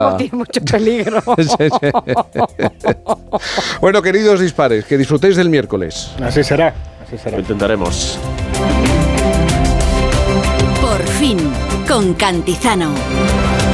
Tiene mucho peligro. Bueno, queridos dispares, que disfrutéis del miércoles. Así será. Lo intentaremos. Por fin, con Cantizano.